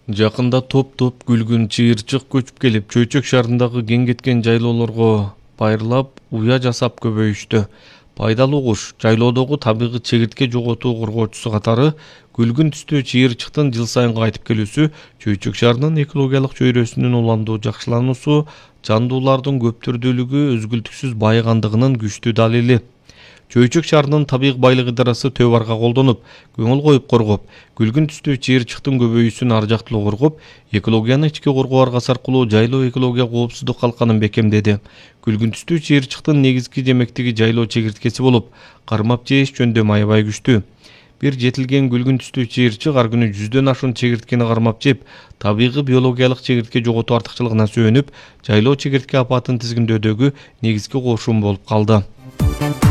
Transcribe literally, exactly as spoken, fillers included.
Жакында топ-топ күлгүн чыйырчык көчүп келип, Чөйчөк шаарындагы кең кеткен жайлоолорго байырлап, уя жасап көбөйүштү. Пайдалуу куш, жайлоодогу табигый чегиртке жоготуу коргоочусу катары күлгүн түстүү чыйырчыктын жыл сайын кайтып келүүсү Чөйчөк шаарынын экологиялык чөйрөсүнүн уламдуу жакшылануусу, жандуулардын көп түрдүүлүгү үзгүлтүксүз байыгандыгынын күчтүү далили. Чөйчөк шаарынын табигый байлык идарасы төп арга колдонуп, көңүл коюп коргоп, күлгүн түстүү чыйырчыктын көбөйүүсүн ар жактуу коргоп, экологияны ички коргоо аргасы аркылуу жайлоо экология коопсуздук калканын бекемдеди. Күлгүн түстүү чыйырчыктын негизги жемектиги жайлоо чегирткеси болуп, кармап жеш жөндөмү аябай күчтүү. Бир жетилген күлгүн түстүү чыйырчык ар күнү жүздөн ашуун чегирткени кармап жеп, табигый биологиялык чегиртке жоготуу артыкчылыгына сүйөнүп, жайлоо чегиртке апатын тизгиндөөдөгү негизги кошум болуп калды.